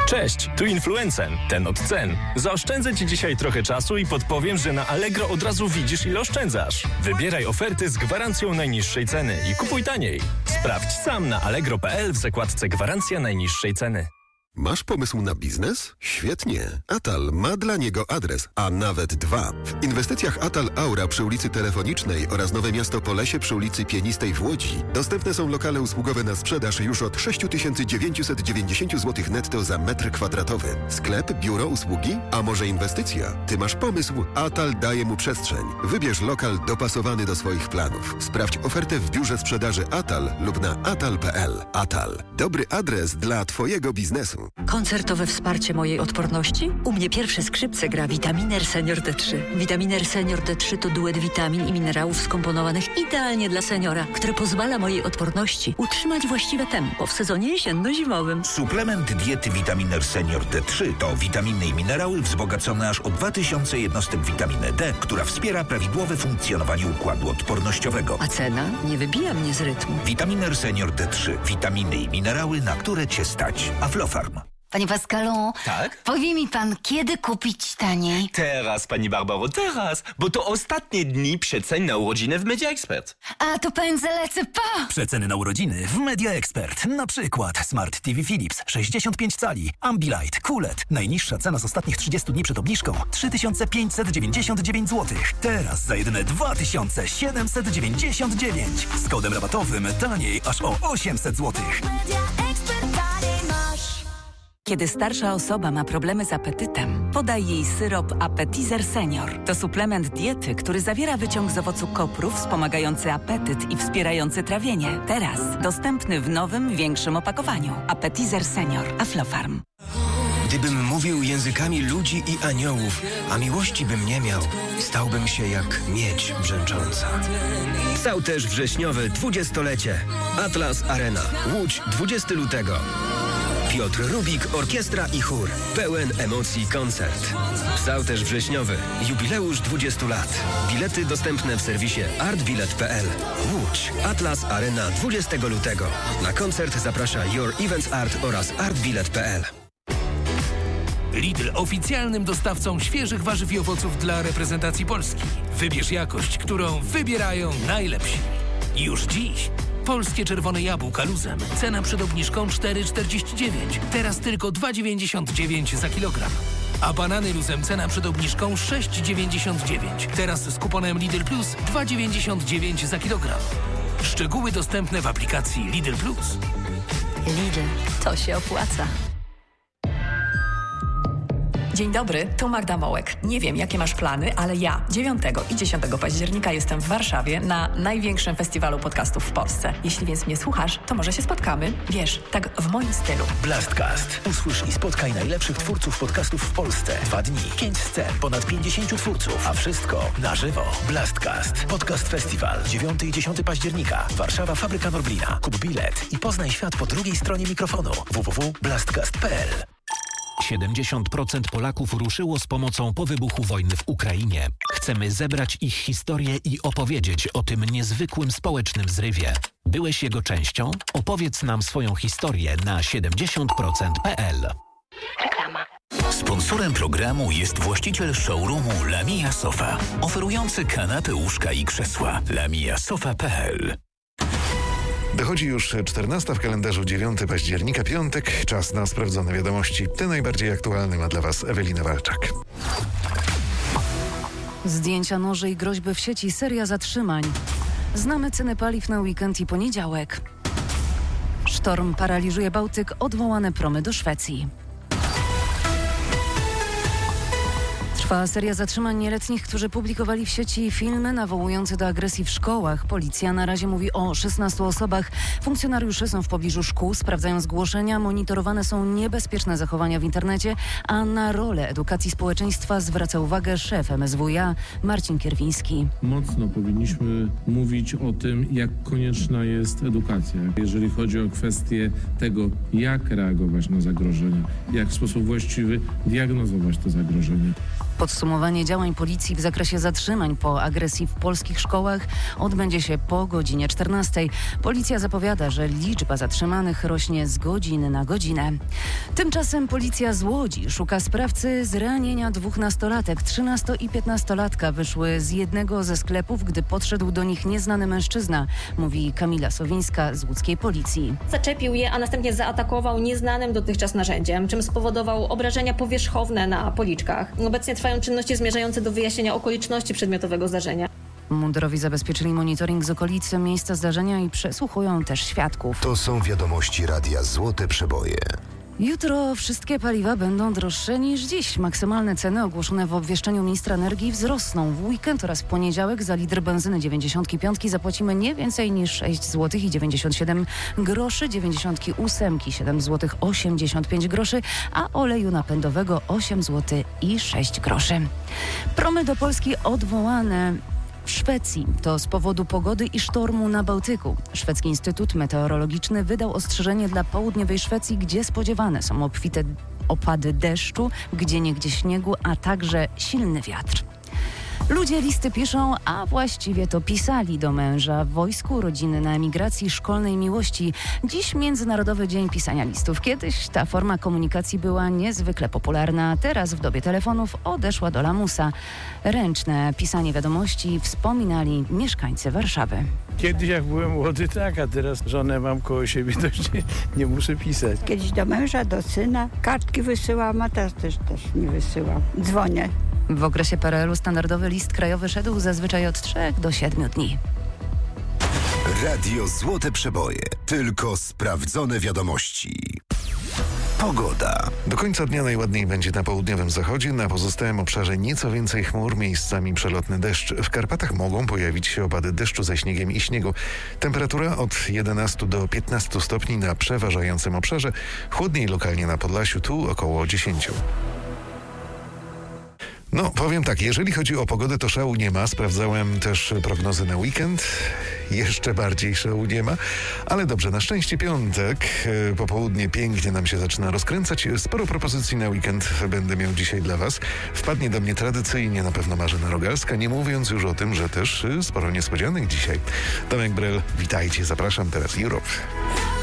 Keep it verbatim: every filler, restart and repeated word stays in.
Cześć, tu Influencen, ten od cen. Zaoszczędzę Ci dzisiaj trochę czasu i podpowiem, że na Allegro od razu widzisz, ile oszczędzasz. Wybieraj oferty z gwarancją najniższej ceny i kupuj taniej. Sprawdź sam na allegro kropka p l w zakładce Gwarancja najniższej ceny. Masz pomysł na biznes? Świetnie. Atal ma dla niego adres, a nawet dwa. W inwestycjach Atal Aura przy ulicy Telefonicznej oraz Nowe Miasto Polesie przy ulicy Pienistej w Łodzi dostępne są lokale usługowe na sprzedaż już od sześć tysięcy dziewięćset dziewięćdziesiąt złotych netto za metr kwadratowy. Sklep, biuro, usługi? A może inwestycja? Ty masz pomysł? Atal daje mu przestrzeń. Wybierz lokal dopasowany do swoich planów. Sprawdź ofertę w biurze sprzedaży Atal lub na atal kropka p l. Atal. Dobry adres dla Twojego biznesu. Koncertowe wsparcie mojej odporności? U mnie pierwsze skrzypce gra Vitaminer Senior D trzy. Vitaminer Senior D trzy to duet witamin i minerałów skomponowanych idealnie dla seniora, które pozwala mojej odporności utrzymać właściwe tempo w sezonie jesienno-zimowym. Suplement diety Vitaminer Senior D trzy to witaminy i minerały wzbogacone aż o dwa tysiące jednostek witaminy D, która wspiera prawidłowe funkcjonowanie układu odpornościowego. A cena nie wybija mnie z rytmu. Vitaminer Senior D trzy. Witaminy i minerały, na które Cię stać. Aflofarm. Panie Pascalu, tak? Powie mi pan, kiedy kupić taniej? Teraz, pani Barbaro, teraz, bo to ostatnie dni przecen na urodziny w Media Expert. A to pędzę lecę pa! Przeceny na urodziny w Media Expert. Na przykład Smart T V Philips sześćdziesiąt pięć cali, Ambilight, Q L E D. Najniższa cena z ostatnich trzydziestu dni przed obniżką trzy tysiące pięćset dziewięćdziesiąt dziewięć złotych. Teraz za jedyne dwa tysiące siedemset dziewięćdziesiąt dziewięć. Z kodem rabatowym taniej aż o osiemset złotych. Media Expert taniej masz. Kiedy starsza osoba ma problemy z apetytem, podaj jej syrop Appetizer Senior. To suplement diety, który zawiera wyciąg z owocu kopru wspomagający apetyt i wspierający trawienie. Teraz dostępny w nowym, większym opakowaniu. Appetizer Senior. Aflofarm. Gdybym mówił językami ludzi i aniołów, a miłości bym nie miał, stałbym się jak miedź brzęcząca. Stał też wrześniowy dwudziestolecie. Atlas Arena. Łódź, dwudziestego lutego. Piotr Rubik, orkiestra i chór. Pełen emocji koncert. Psał też wrześniowy. Jubileusz dwudziestu lat. Bilety dostępne w serwisie artbilet kropka p l. Łódź. Atlas Arena dwudziestego lutego. Na koncert zaprasza Your Events Art oraz artbilet kropka p l. Lidl oficjalnym dostawcą świeżych warzyw i owoców dla reprezentacji Polski. Wybierz jakość, którą wybierają najlepsi. Już dziś polskie czerwone jabłka luzem. Cena przed obniżką cztery czterdzieści dziewięć. Teraz tylko dwa dziewięćdziesiąt dziewięć za kilogram. A banany luzem cena przed obniżką sześć dziewięćdziesiąt dziewięć. Teraz z kuponem Lidl Plus dwa dziewięćdziesiąt dziewięć za kilogram. Szczegóły dostępne w aplikacji Lidl Plus. Lidl, to się opłaca. Dzień dobry, tu Magda Mołek. Nie wiem, jakie masz plany, ale ja dziewiątego i dziesiątego października jestem w Warszawie na największym festiwalu podcastów w Polsce. Jeśli więc mnie słuchasz, to może się spotkamy. Wiesz, tak w moim stylu. Blastcast. Usłysz i spotkaj najlepszych twórców podcastów w Polsce. Dwa dni, pięć scen, ponad pięćdziesięciu twórców, a wszystko na żywo. Blastcast. Podcast Festiwal. dziewiątego i dziesiątego października. Warszawa, Fabryka Norblina. Kup bilet i poznaj świat po drugiej stronie mikrofonu. w w w kropka blastcast kropka p l. siedemdziesiąt procent Polaków ruszyło z pomocą po wybuchu wojny w Ukrainie. Chcemy zebrać ich historię i opowiedzieć o tym niezwykłym społecznym zrywie. Byłeś jego częścią? Opowiedz nam swoją historię na siedemdziesiąt procent kropka p l. Reklama. Sponsorem programu jest właściciel showroomu Lamia Sofa, oferujący kanapy, łóżka i krzesła. lamia sofa kropka p l. Dochodzi już czternasta w kalendarzu, dziewiątego października, piątek. Czas na sprawdzone wiadomości. Te najbardziej aktualne ma dla Was Ewelina Walczak. Zdjęcia noży i groźby w sieci, seria zatrzymań. Znamy ceny paliw na weekend i poniedziałek. Sztorm paraliżuje Bałtyk, odwołane promy do Szwecji. Trwa seria zatrzymań nieletnich, którzy publikowali w sieci filmy nawołujące do agresji w szkołach. Policja na razie mówi o szesnastu osobach. Funkcjonariusze są w pobliżu szkół, sprawdzają zgłoszenia, monitorowane są niebezpieczne zachowania w internecie, a na rolę edukacji społeczeństwa zwraca uwagę szef M S W iA Marcin Kierwiński. Mocno powinniśmy mówić o tym, jak konieczna jest edukacja. Jeżeli chodzi o kwestię tego, jak reagować na zagrożenia, jak w sposób właściwy diagnozować te zagrożenia. Podsumowanie działań policji w zakresie zatrzymań po agresji w polskich szkołach odbędzie się po godzinie czternastej. Policja zapowiada, że liczba zatrzymanych rośnie z godziny na godzinę. Tymczasem policja z Łodzi szuka sprawcy zranienia dwóch nastolatek. trzynasto- i piętnastolatka wyszły z jednego ze sklepów, gdy podszedł do nich nieznany mężczyzna, mówi Kamila Sowińska z łódzkiej policji. Zaczepił je, a następnie zaatakował nieznanym dotychczas narzędziem, czym spowodował obrażenia powierzchowne na policzkach. Obecnie trwają czynności zmierzające do wyjaśnienia okoliczności przedmiotowego zdarzenia. Mundurowi zabezpieczyli monitoring z okolicy miejsca zdarzenia i przesłuchują też świadków. To są wiadomości Radia Złote Przeboje. Jutro wszystkie paliwa będą droższe niż dziś. Maksymalne ceny ogłoszone w obwieszczeniu ministra energii wzrosną. W weekend oraz w poniedziałek za litr benzyny dziewięćdziesiąt pięć zapłacimy nie więcej niż sześć złotych i dziewięćdziesiąt siedem groszy, dziewięćdziesiąt osiem siedem złotych osiemdziesiąt pięć groszy, a oleju napędowego osiem złotych i sześć groszy. Promy do Polski odwołane w Szwecji. To z powodu pogody i sztormu na Bałtyku. Szwedzki Instytut Meteorologiczny wydał ostrzeżenie dla południowej Szwecji, gdzie spodziewane są obfite opady deszczu, gdzieniegdzie śniegu, a także silny wiatr. Ludzie listy piszą, a właściwie to pisali do męża w wojsku, rodziny na emigracji, szkolnej miłości. Dziś Międzynarodowy Dzień Pisania Listów. Kiedyś ta forma komunikacji była niezwykle popularna, a teraz w dobie telefonów odeszła do lamusa. Ręczne pisanie wiadomości wspominali mieszkańcy Warszawy. Kiedyś jak byłem młody, tak, a teraz żonę mam koło siebie, to już nie, nie muszę pisać. Kiedyś do męża, do syna, kartki wysyłam, a teraz też, też nie wysyłam. Dzwonię. W okresie P R L u standardowy list krajowy szedł zazwyczaj od trzech do siedmiu dni. Radio Złote Przeboje. Tylko sprawdzone wiadomości. Pogoda. Do końca dnia najładniej będzie na południowym zachodzie, na pozostałym obszarze nieco więcej chmur, miejscami przelotny deszcz. W Karpatach mogą pojawić się opady deszczu ze śniegiem i śniegu. Temperatura od jedenastu do piętnastu stopni na przeważającym obszarze, chłodniej lokalnie na Podlasiu, tu około dziesięciu. No, powiem tak, jeżeli chodzi o pogodę, to szału nie ma. Sprawdzałem też prognozy na weekend. Jeszcze bardziej szału nie ma. Ale dobrze, na szczęście piątek. Popołudnie pięknie nam się zaczyna rozkręcać. Sporo propozycji na weekend będę miał dzisiaj dla Was. Wpadnie do mnie tradycyjnie na pewno Marzena Rogalska, nie mówiąc już o tym, że też sporo niespodzianek dzisiaj. Tomek Brel, witajcie, zapraszam teraz Europe.